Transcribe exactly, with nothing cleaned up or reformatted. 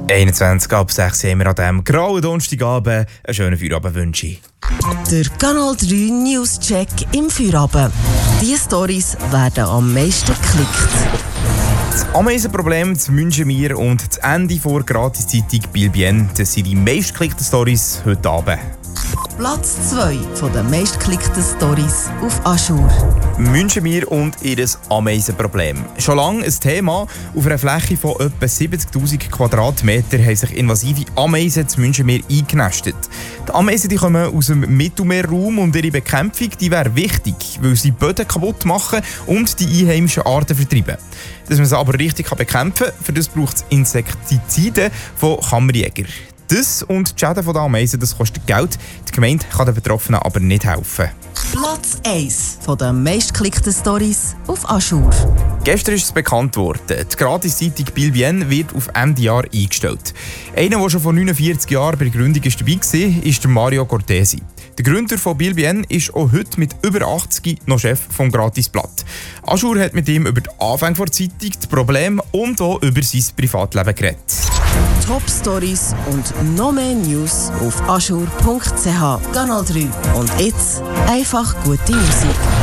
einundzwanzig ab sechs haben wir an diesem grauen Donnerstagabend einen schönen Feierabend wünsche ich. Der Kanal drei News-Check im Feierabend. Diese Storys werden am meisten geklickt. Das Ameisenproblem, das wünschen wir und das Ende vor Gratiszeitung Bilbien, das sind die meistgeklickten Storys heute Abend. Platz zwei von den meistgeklickten Storys auf Aschur. Münchenmeer und ihr Ameisenproblem. Schon lange ein Thema. Auf einer Fläche von etwa siebzigtausend Quadratmetern haben sich invasive Ameisen zu Münchenmeer eingenestet. Die Ameisen die kommen aus dem Mittelmeerraum und ihre Bekämpfung die wäre wichtig, weil sie Böden kaputt machen und die einheimischen Arten vertreiben. Dass man sie aber richtig bekämpfen kann, für das braucht es Insektizide von Kammerjägern. Das und die Schäden der Ameisen das kostet Geld. Die Gemeinde kann den Betroffenen aber nicht helfen. Platz eins von den meistgeklickten Storys auf Aschur. Gestern ist es bekannt worden, die Gratiszeitung Bilbien wird auf Ende Jahr eingestellt. Einer, der schon vor neunundvierzig Jahren bei der Gründung dabei war, ist der Mario Cortesi. Der Gründer von Bilbien ist auch heute mit über achtzig noch Chef vom Gratisblatt. Aschur hat mit ihm über die Anfänge der Zeitung, die Probleme und auch über sein Privatleben geredet. Top-Stories und noch mehr News auf aschur punkt c h. Kanal drei. Und jetzt einfach gute Musik.